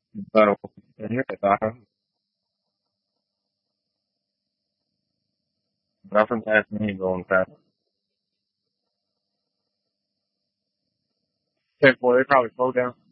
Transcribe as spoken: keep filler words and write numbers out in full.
Pero coño, está nothing past me going fast. Okay, boy, they probably slow down.